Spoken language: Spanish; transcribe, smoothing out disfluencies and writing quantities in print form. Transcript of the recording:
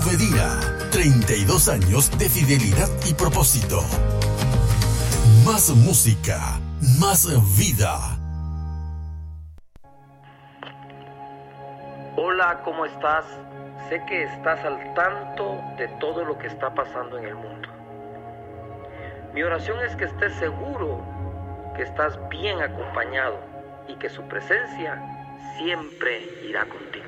Obedía, 32 años de fidelidad y propósito. Más música, más vida. Hola, ¿cómo estás? Sé que estás al tanto de todo lo que está pasando en el mundo. Mi oración es que estés seguro que estás bien acompañado y que su presencia siempre irá contigo.